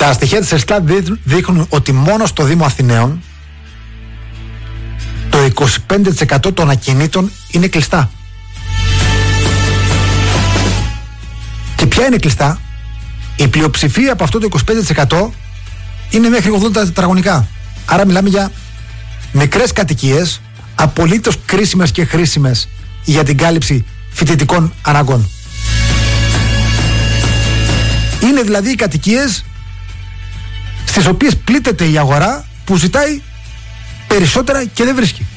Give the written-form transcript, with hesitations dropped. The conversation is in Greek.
Τα στοιχεία της Ελστάτ δείχνουν ότι μόνο στο Δήμο Αθηναίων το 25% των ακινήτων είναι κλειστά. Και ποια είναι κλειστά? Η πλειοψηφία από αυτό το 25% είναι μέχρι 80 τετραγωνικά. Άρα μιλάμε για μικρές κατοικίες, απολύτως κρίσιμες και χρήσιμες για την κάλυψη φοιτητικών αναγκών. Είναι δηλαδή οι κατοικίες στις οποίες πλήττεται η αγορά, που ζητάει περισσότερα και δεν βρίσκει.